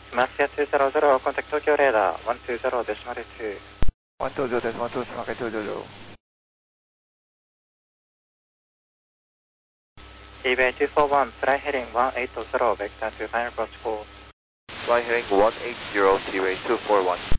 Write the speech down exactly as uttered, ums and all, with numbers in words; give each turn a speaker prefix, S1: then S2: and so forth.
S1: Mafia two zero zero, contact Tokyo radar, one two zero decimal two.
S2: one two zero decimal two, Mafia two zero zero.
S1: E B A two four one, fly heading one eight zero, vector to final approach four.
S3: Fly heading one eight zero, T-Ray two four one.